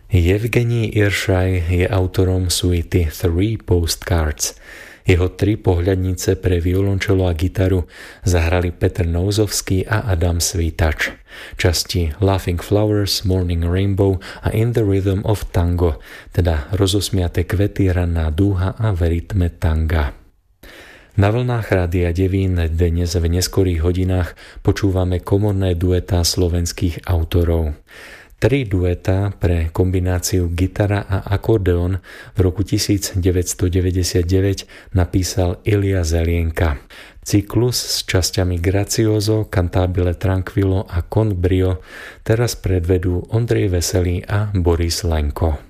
Evgenij Iršaj je autorom suity Three Postcards. Jeho 3 pohľadnice pre violončelo a gitaru zahrali Petr Nouzovský a Adam Svítač. Časti Laughing Flowers, Morning Rainbow a In the Rhythm of Tango, teda Rozosmiaté kvety, Ranná dúha a v rytme tanga. Na vlnách Rádia Devín dnes v neskorých hodinách počúvame komorné duetá slovenských autorov. 3 duetá pre kombináciu gitara a akordeon v roku 1999 napísal Ilia Zelienka. Cyklus s časťami Gracioso, Cantabile Tranquillo a Con Brio teraz predvedú Ondrej Veselý a Boris Lenko.